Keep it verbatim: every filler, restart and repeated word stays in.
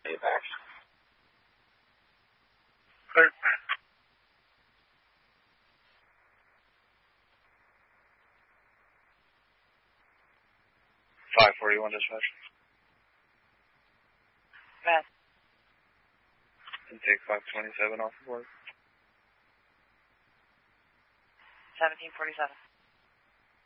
Back. Clear. five forty-one dispatch. Matt. Intake five twenty-seven off the board. seventeen forty-seven.